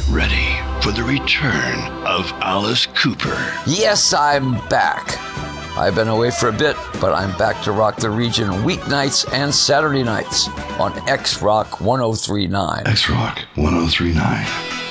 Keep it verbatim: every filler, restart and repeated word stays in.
Get ready for the return of Alice Cooper. Yes, I'm back. I've been away for a bit, but I'm back to rock the region weeknights and Saturday nights on X-Rock one oh three point nine. X-Rock one oh three point nine.